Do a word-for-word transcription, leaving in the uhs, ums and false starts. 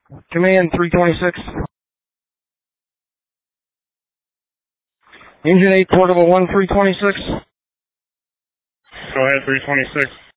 Command three twenty-six. Engine eight, portable one, three twenty-six. Go ahead, three twenty-six.